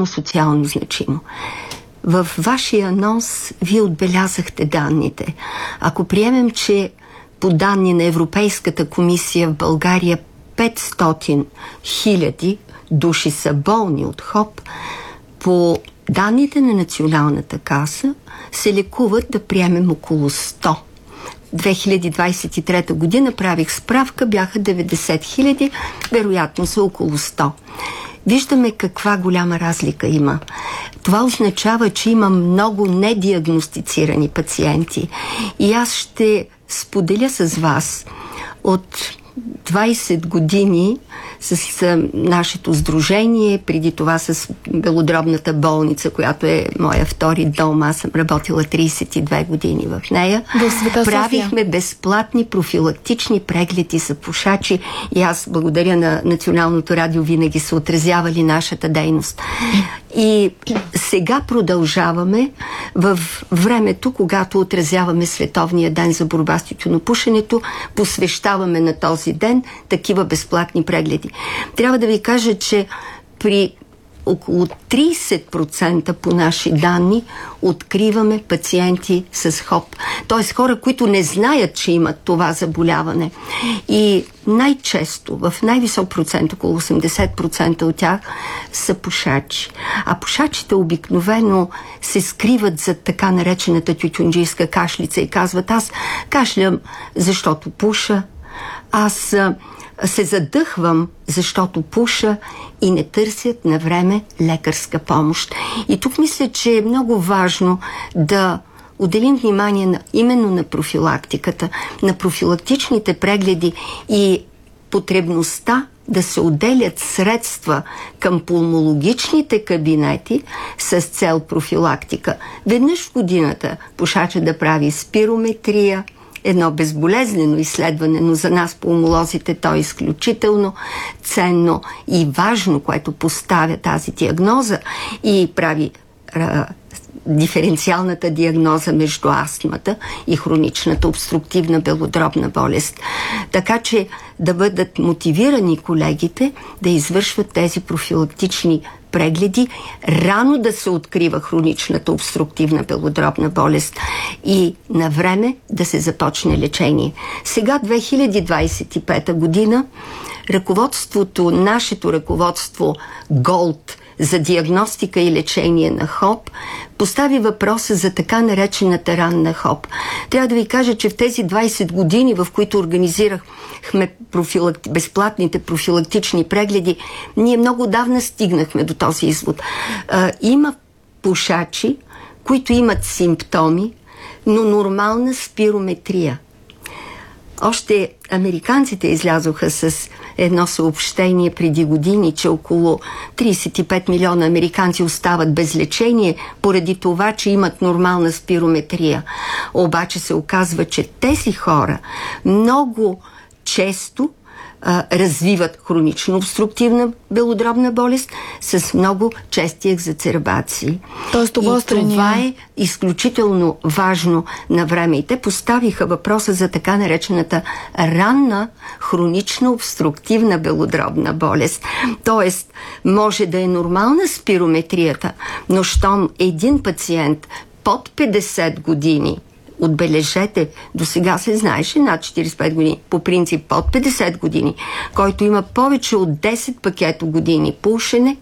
изключително социално значимо. В вашия анонс вие отбелязахте данните. Ако приемем, че по данни на Европейската комисия в България 500 000 души са болни от ХОП, по данните на Националната каса се лекуват, да приемем, около 100. 2023 година правих справка, бяха 90 000, вероятно са около 100. Виждаме каква голяма разлика има. Това означава, че има много недиагностицирани пациенти. И аз ще споделя с вас от 20 години с нашето сдружение, преди това с Белодробната болница, която е моя втори дом. Аз съм работила 32 години в нея. Правихме безплатни профилактични прегледи за пушачи и аз, благодаря на Националното радио, винаги са отразявали нашата дейност. И сега продължаваме в времето, когато отразяваме Световния ден за борба с тютюнопушенето, посвещаваме на този ден такива безплатни прегледи. Трябва да ви кажа, че при около 30% по наши данни откриваме пациенти с ХОП. Т.е. хора, които не знаят, че имат това заболяване. И най-често, в най-висок процент, около 80% от тях, са пушачи. А пушачите обикновено се скриват за така наречената тютюнджийска кашлица и казват: аз кашлям, защото пуша, аз се задъхвам, защото пуша, и не търсят на време лекарска помощ. И тук мисля, че е много важно да отделим внимание именно на профилактиката, на профилактичните прегледи и потребността да се отделят средства към пулмологичните кабинети с цел профилактика. Веднъж в годината пушача да прави спирометрия, едно безболезнено изследване, но за нас, пулмолозите, то е изключително ценно и важно, което поставя тази диагноза и прави диференциалната диагноза между астмата и хроничната обструктивна белодробна болест. Така че да бъдат мотивирани колегите да извършват тези профилактични прегледи, рано да се открива хроничната обструктивна белодробна болест и на време да се започне лечение. Сега, 2025 година, нашето ръководство ГОЛД за диагностика и лечение на ХОП постави въпроса за така наречената ранна ХОП. Трябва да ви кажа, че в тези 20 години, в които организирахме безплатните профилактични прегледи, ние много давна стигнахме до този извод. Има пушачи, които имат симптоми, но нормална спирометрия. Още американците излязоха с едно съобщение преди години, че около 35 милиона американци остават без лечение поради това, че имат нормална спирометрия. Обаче се оказва, че тези хора много често развиват хронично обструктивна белодробна болест с много чести екзацербации. Тоест, това е изключително важно на време. И те поставиха въпроса за така наречената ранна хронична обструктивна белодробна болест. Тоест, може да е нормална спирометрията, но щом един пациент под 50 години, отбележете, до сега се знаеше над 45 години, по принцип под 50 години, който има повече от 10 пакето години пушене,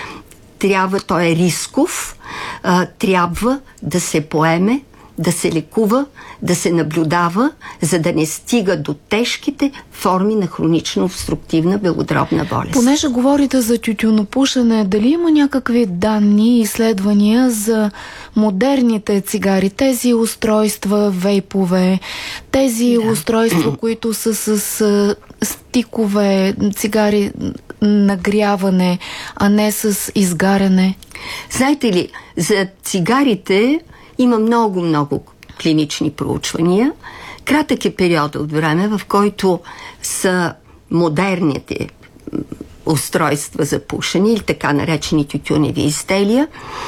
той е рисков, трябва да се поеме, да се лекува, да се наблюдава, за да не стига до тежките форми на хронична обструктивна белодробна болест. Понеже говорите за тютюнопушене, дали има някакви данни и изследвания за модерните цигари, тези устройства, вейпове, тези устройства, които са с стикове, цигари, нагряване, а не с изгаряне? Знаете ли, за цигарите има много клинични проучвания. Кратък е периода от време, в който са модерните устройства за пушене или така наречени тютюневи изделия,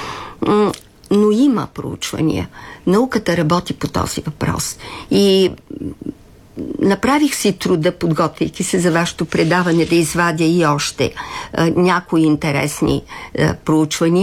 но има проучвания. Науката работи по този въпрос. И направих си труда, подготвяйки се за вашето предаване, да извадя и още някои интересни проучвания.